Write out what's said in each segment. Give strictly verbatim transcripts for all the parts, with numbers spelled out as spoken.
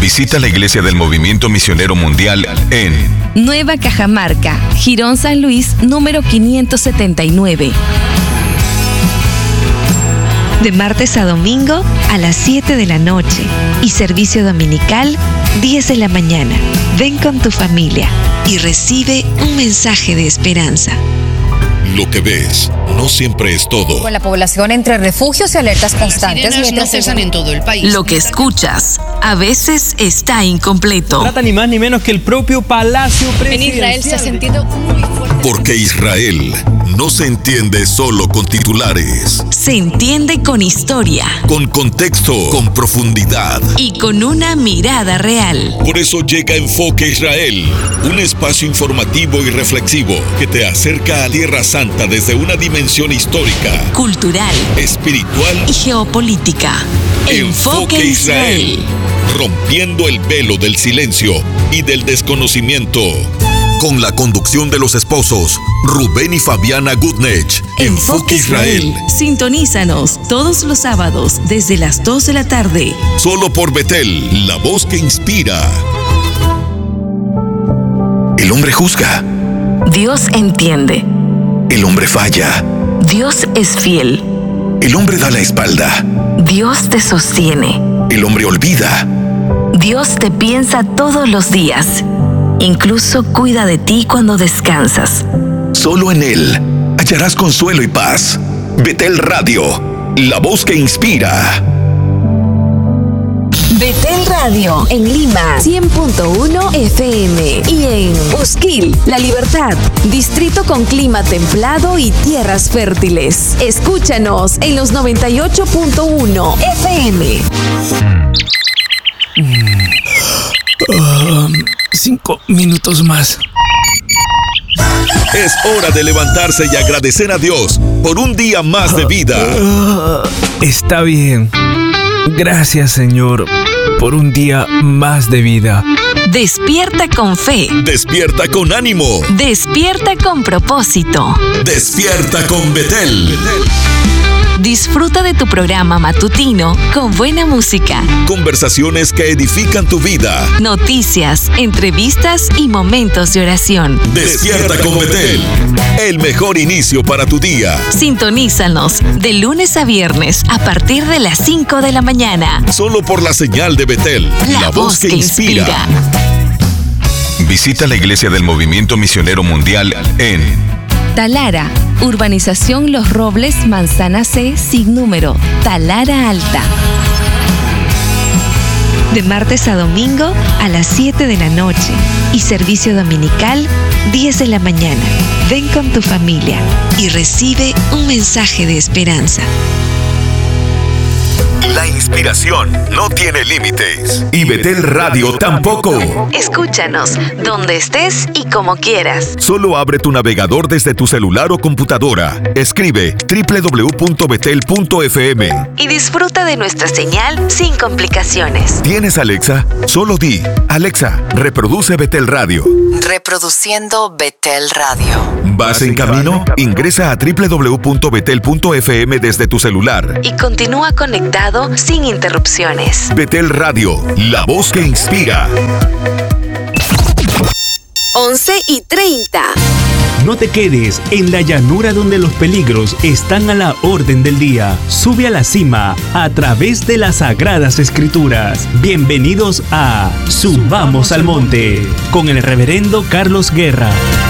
Visita la Iglesia del Movimiento Misionero Mundial en Nueva Cajamarca, Jirón San Luis, número quinientos setenta y nueve. De martes a domingo a las siete de la noche y servicio dominical diez de la mañana. Ven con tu familia y recibe un mensaje de esperanza. Lo que ves no siempre es todo. Con la población entre refugios y alertas constantes mientras no cesan en todo el país. Lo que escuchas a veces está incompleto. No trata ni más ni menos que el propio Palacio Presidencial. En Israel se ha sentido muy fuerte. Porque Israel no se entiende solo con titulares. Se entiende con historia. Con contexto, con profundidad. Y con una mirada real. Por eso llega Enfoque Israel, un espacio informativo y reflexivo que te acerca a Tierra Santa desde una dimensión histórica, cultural, espiritual y geopolítica. Enfoque, Enfoque Israel, rompiendo el velo del silencio y del desconocimiento. Con la conducción de los esposos Rubén y Fabiana Gutnech. Enfoque, Enfoque Israel. Israel. Sintonízanos todos los sábados desde las dos de la tarde. Solo por Betel, la voz que inspira. El hombre juzga. Dios entiende. El hombre falla. Dios es fiel. El hombre da la espalda. Dios te sostiene. El hombre olvida. Dios te piensa todos los días. Incluso cuida de ti cuando descansas. Solo en Él hallarás consuelo y paz. Betel Radio, la voz que inspira. Betel Radio en Lima, cien punto uno F M. Y en Usquil, La Libertad, distrito con clima templado y tierras fértiles. Escúchanos en los noventa y ocho punto uno F M. Uh, cinco minutos más. Es hora de levantarse y agradecer a Dios por un día más de vida. Uh, está bien. Gracias, Señor, por un día más de vida. Despierta con fe. Despierta con ánimo. Despierta con propósito. Despierta con Betel. Disfruta de tu programa matutino con buena música. Conversaciones que edifican tu vida. Noticias, entrevistas y momentos de oración. Despierta con Betel. El mejor inicio para tu día. Sintonízanos de lunes a viernes a partir de las cinco de la mañana. Solo por la señal de Betel. La, la voz que, que inspira. inspira. Visita la Iglesia del Movimiento Misionero Mundial en Talara, Urbanización Los Robles, Manzana C, sin número, Talara Alta. De martes a domingo a las siete de la noche y servicio dominical diez de la mañana. Ven con tu familia y recibe un mensaje de esperanza. La inspiración no tiene límites. Y Betel Radio tampoco. Escúchanos donde estés y como quieras. Solo abre tu navegador desde tu celular o computadora. Escribe doble u doble u doble u punto betel punto efe eme. Y disfruta de nuestra señal sin complicaciones. ¿Tienes Alexa? Solo di, Alexa, reproduce Betel Radio. Reproduciendo Betel Radio. ¿Vas en camino? Ingresa a doble u doble u doble u punto betel punto efe eme desde tu celular. Y continúa conectado sin interrupciones. Betel Radio, la voz que inspira. once y treinta. No te quedes en la llanura donde los peligros están a la orden del día. Sube a la cima a través de las Sagradas Escrituras. Bienvenidos a Subamos al Monte con el reverendo Carlos Guerra.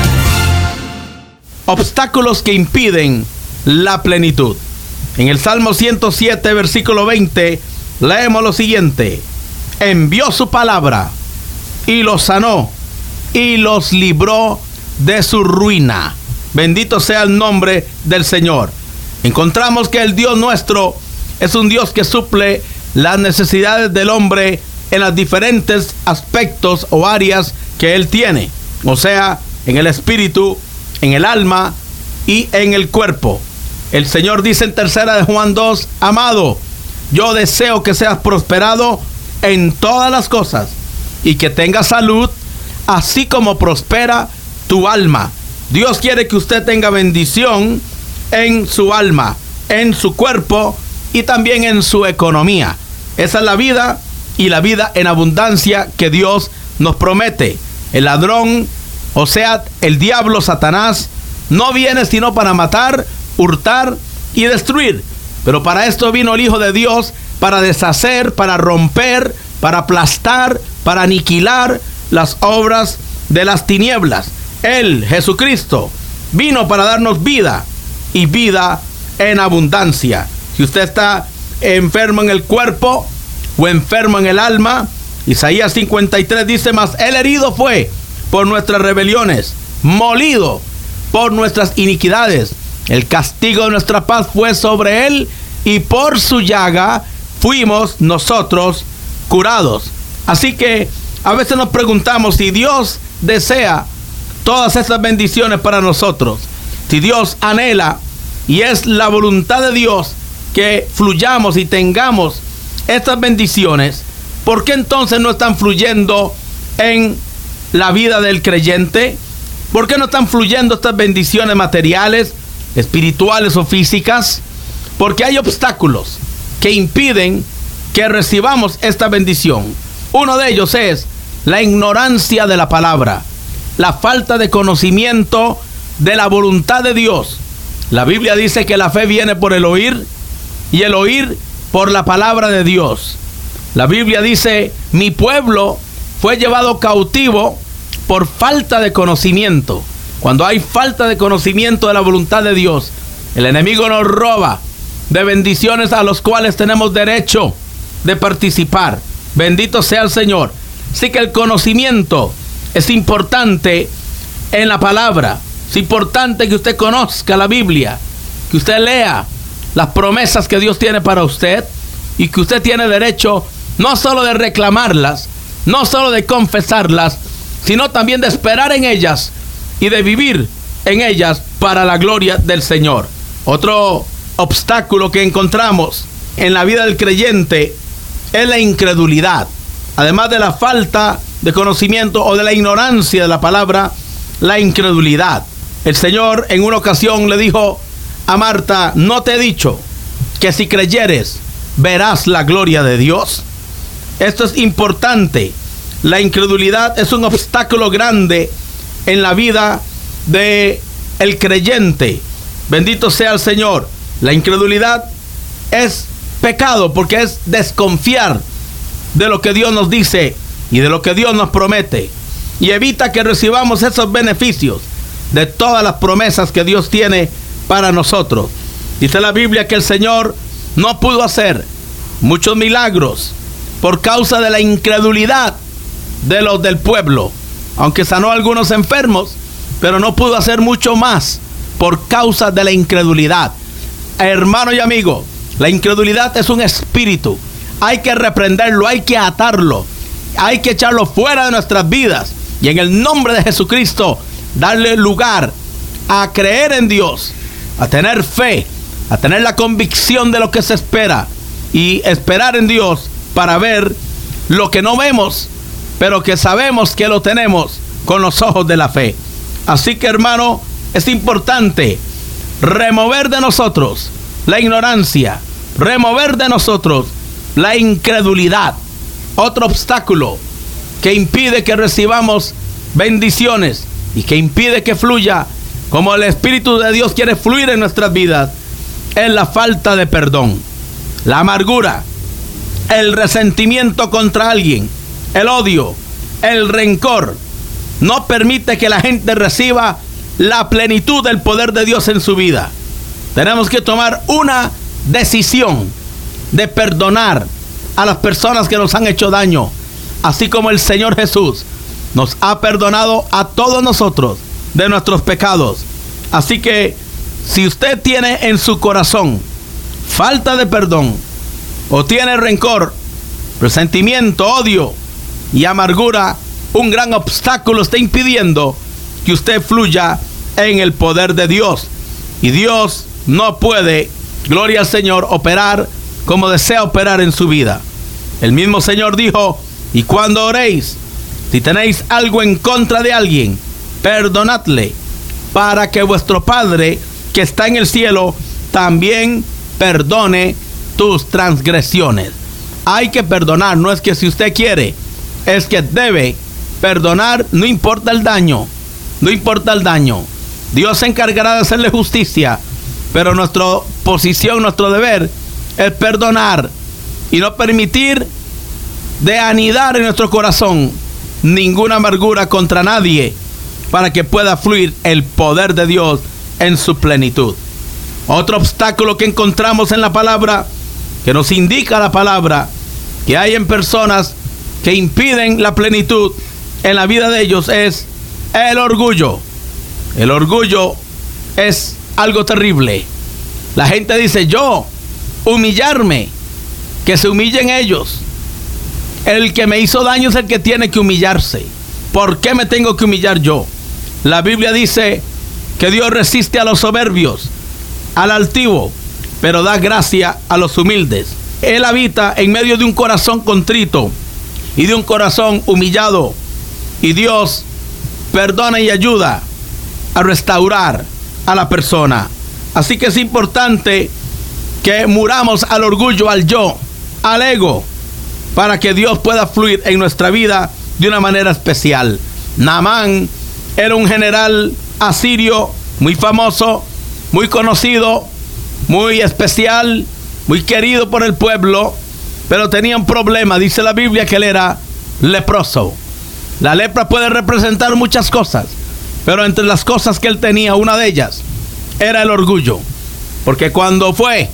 Obstáculos que impiden la plenitud. En el Salmo ciento siete, versículo veinte, leemos lo siguiente: envió su palabra y los sanó y los libró de su ruina. Bendito sea el nombre del Señor. Encontramos que el Dios nuestro es un Dios que suple las necesidades del hombre en los diferentes aspectos o áreas que Él tiene, o sea, en el espíritu, en el alma y en el cuerpo. El Señor dice en tercera de Juan dos: amado, yo deseo que seas prosperado en todas las cosas y que tengas salud, así como prospera tu alma. Dios quiere que usted tenga bendición en su alma, en su cuerpo y también en su economía. Esa es la vida y la vida en abundancia que Dios nos promete. El ladrón, o sea, el diablo, Satanás, no viene sino para matar, hurtar y destruir. Pero para esto vino el Hijo de Dios, para deshacer, para romper, para aplastar, para aniquilar las obras de las tinieblas. Él, Jesucristo, vino para darnos vida y vida en abundancia. Si usted está enfermo en el cuerpo o enfermo en el alma, Isaías cincuenta y tres dice: mas él herido fue por nuestras rebeliones, molido por nuestras iniquidades. El castigo de nuestra paz fue sobre él, y por su llaga fuimos nosotros curados. Así que a veces nos preguntamos si Dios desea todas estas bendiciones para nosotros. Si Dios anhela, y es la voluntad de Dios que fluyamos y tengamos estas bendiciones, ¿por qué entonces no están fluyendo en la vida del creyente? ¿Por qué no están fluyendo estas bendiciones materiales, espirituales o físicas? Porque hay obstáculos que impiden que recibamos esta bendición. Uno de ellos es la ignorancia de la palabra, la falta de conocimiento de la voluntad de Dios. La Biblia dice que la fe viene por el oír, y el oír por la palabra de Dios. La Biblia dice: mi pueblo fue llevado cautivo por falta de conocimiento. Cuando hay falta de conocimiento de la voluntad de Dios, el enemigo nos roba de bendiciones a los cuales tenemos derecho de participar. Bendito sea el Señor. Así que el conocimiento es importante en la palabra. Es importante que usted conozca la Biblia, que usted lea las promesas que Dios tiene para usted, y que usted tiene derecho no solo de reclamarlas, no solo de confesarlas, sino también de esperar en ellas y de vivir en ellas para la gloria del Señor. Otro obstáculo que encontramos en la vida del creyente es la incredulidad. Además de la falta de conocimiento o de la ignorancia de la palabra, la incredulidad. El Señor en una ocasión le dijo a Marta: ¿no te he dicho que si creyeres verás la gloria de Dios? Esto es importante. La incredulidad es un obstáculo grande en la vida de el creyente. Bendito sea el Señor. La incredulidad es pecado porque es desconfiar de lo que Dios nos dice y de lo que Dios nos promete, y evita que recibamos esos beneficios de todas las promesas que Dios tiene para nosotros. Dice la Biblia que el Señor no pudo hacer muchos milagros por causa de la incredulidad de los del pueblo, aunque sanó a algunos enfermos, pero no pudo hacer mucho más por causa de la incredulidad. Hermano y amigo, la incredulidad es un espíritu. Hay que reprenderlo, hay que atarlo, hay que echarlo fuera de nuestras vidas, y en el nombre de Jesucristo darle lugar a creer en Dios, a tener fe, a tener la convicción de lo que se espera, y esperar en Dios para ver lo que no vemos, pero que sabemos que lo tenemos con los ojos de la fe. Así que, hermano, es importante remover de nosotros la ignorancia, remover de nosotros la incredulidad. Otro obstáculo que impide que recibamos bendiciones y que impide que fluya como el Espíritu de Dios quiere fluir en nuestras vidas es la falta de perdón, la amargura, el resentimiento contra alguien, el odio, el rencor. No permite que la gente reciba la plenitud del poder de Dios en su vida. Tenemos que tomar una decisión de perdonar a las personas que nos han hecho daño, así como el Señor Jesús nos ha perdonado a todos nosotros de nuestros pecados. Así que si usted tiene en su corazón falta de perdón, o tiene rencor, resentimiento, odio y amargura, un gran obstáculo está impidiendo que usted fluya en el poder de Dios. Y Dios no puede, gloria al Señor, operar como desea operar en su vida. El mismo Señor dijo: y cuando oréis, si tenéis algo en contra de alguien, perdonadle, para que vuestro Padre que está en el cielo también perdone tus transgresiones. hay que perdonar. No es que si usted quiere, es que debe perdonar, no importa el daño, no importa el daño. Dios se encargará de hacerle justicia, pero nuestra posición, nuestro deber es perdonar y no permitir de anidar en nuestro corazón ninguna amargura contra nadie, para que pueda fluir el poder de Dios en su plenitud. Otro obstáculo que encontramos en la palabra, que nos indica la palabra, que hay en personas que impiden la plenitud en la vida de ellos, es el orgullo. El orgullo es algo terrible. La gente dice: yo humillarme, que se humillen ellos. El que me hizo daño es el que tiene que humillarse. ¿Por qué me tengo que humillar yo? La Biblia dice que Dios resiste a los soberbios, al altivo, pero da gracia a los humildes. Él habita en medio de un corazón contrito y de un corazón humillado, y Dios perdona y ayuda a restaurar a la persona. Así que es importante que muramos al orgullo, al yo, al ego, para que Dios pueda fluir en nuestra vida de una manera especial. Naamán era un general asirio muy famoso, muy conocido, muy especial, muy querido por el pueblo, pero tenía un problema. Dice la Biblia que él era leproso. La lepra puede representar muchas cosas, pero entre las cosas que él tenía, una de ellas era el orgullo. Porque cuando fue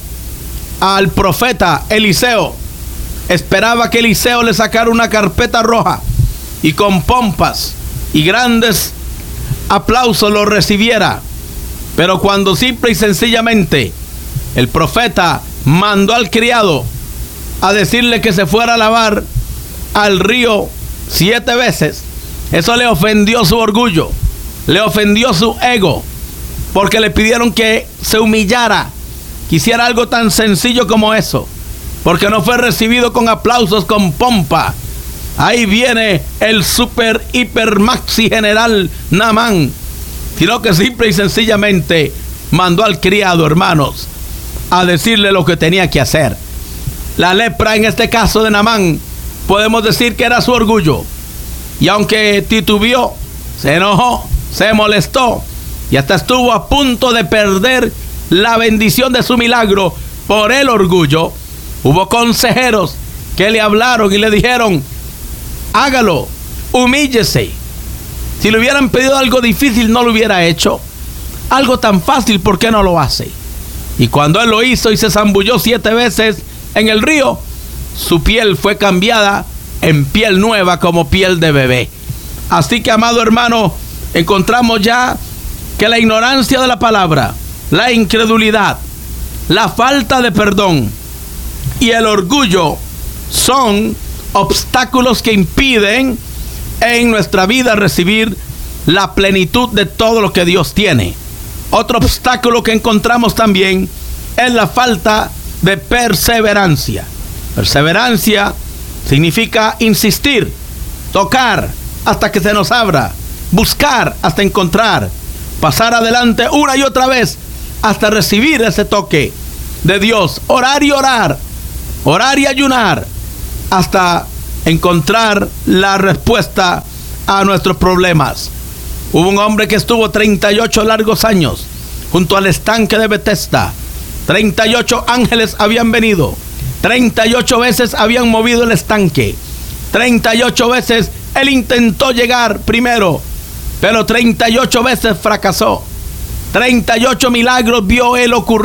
al profeta Eliseo, esperaba que Eliseo le sacara una carpeta roja y con pompas y grandes aplausos lo recibiera. Pero cuando simple y sencillamente el profeta mandó al criado a decirle que se fuera a lavar al río siete veces, eso le ofendió su orgullo, le ofendió su ego, porque le pidieron que se humillara, que hiciera algo tan sencillo como eso, porque no fue recibido con aplausos, con pompa. Ahí viene el super, hiper, maxi general Naamán, sino que simple y sencillamente mandó al criado, hermanos, a decirle lo que tenía que hacer. La lepra en este caso de Naamán, podemos decir que era su orgullo. Y aunque titubeó, se enojó, se molestó y hasta estuvo a punto de perder la bendición de su milagro por el orgullo, hubo consejeros que le hablaron y le dijeron: hágalo, humíllese. Si le hubieran pedido algo difícil, no lo hubiera hecho. Algo tan fácil, ¿por qué no lo hace? Y cuando él lo hizo y se zambulló siete veces en el río, su piel fue cambiada en piel nueva, como piel de bebé. Así que, amado hermano, encontramos ya que la ignorancia de la palabra, la incredulidad, la falta de perdón y el orgullo son obstáculos que impiden en nuestra vida recibir la plenitud de todo lo que Dios tiene. Otro obstáculo que encontramos también es la falta de perseverancia. Perseverancia significa insistir, tocar hasta que se nos abra, buscar hasta encontrar, pasar adelante una y otra vez hasta recibir ese toque de Dios, orar y orar, orar y ayunar hasta encontrar la respuesta a nuestros problemas. Hubo un hombre que estuvo treinta y ocho largos años junto al estanque de Betesda. treinta y ocho ángeles habían venido, treinta y ocho veces habían movido el estanque, treinta y ocho veces él intentó llegar primero, pero treinta y ocho veces fracasó. treinta y ocho milagros vio él ocurrir